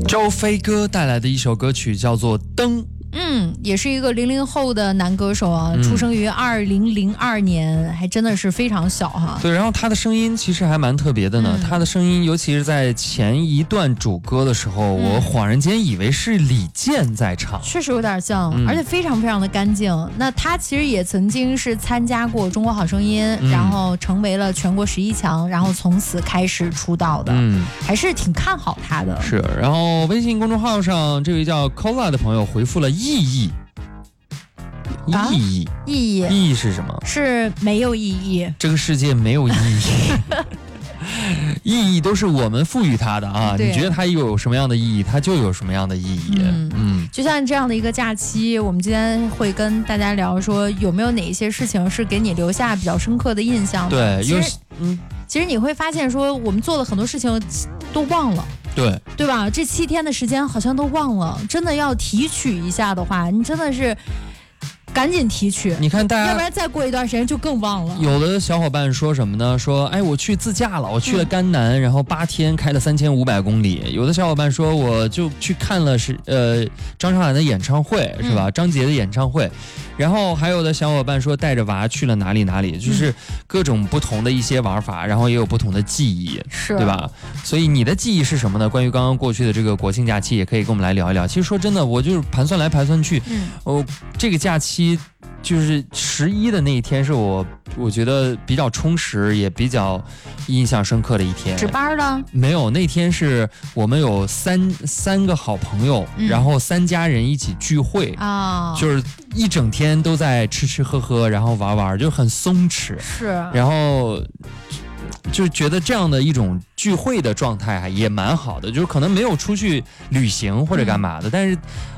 周飞哥带来的一首歌曲叫做《灯》。 也是一个00后的男歌手啊，出生于2002年，还真的是非常小哈。 对，然后他的声音其实还蛮特别的呢。他的声音，尤其是在前一段主歌的时候，我恍然间以为是李健在唱， 确实有点像，而且非常非常的干净。那他其实也曾经是参加过《中国好声音》，然后成为了全国11强，然后从此开始出道的。还是挺看好他的。 是，然后微信公众号上这位叫 Cola 的朋友回复了意义。意义是什么？ 是没有意义。这个世界没有意义。意义都是我们赋予它的啊！你觉得它有什么样的意义，它就有什么样的意义。 就像这样的一个假期，我们今天会跟大家聊说，有没有哪一些事情是给你留下比较深刻的印象的？对，其实你会发现说，我们做了很多事情都忘了。对吧？这7天的时间好像都忘了，真的要提取一下的话，你真的是赶紧提取。你看大家，要不然再过一段时间就更忘了。 有的小伙伴说什么呢？说哎，我去自驾了，我去了甘南，然后8天开了3500公里。有的小伙伴说我就去看了张韶涵的演唱会，是吧？张杰的演唱会。然后还有的小伙伴说带着娃去了哪里，就是各种不同的一些玩法，然后也有不同的记忆，对吧？所以你的记忆是什么呢？关于刚刚过去的这个国庆假期，也可以跟我们来聊一聊。其实说真的，我就是盘算来盘算去，这个假期就是11的那一天是我觉得比较充实也比较印象深刻的一天。 值班的？ 没有，那天是我们有三个好朋友，然后3家人一起聚会啊，就是一整天都在吃喝，然后玩，就很松弛。是，然后就觉得这样的一种聚会的状态也蛮好的，就是可能没有出去旅行或者干嘛的，但是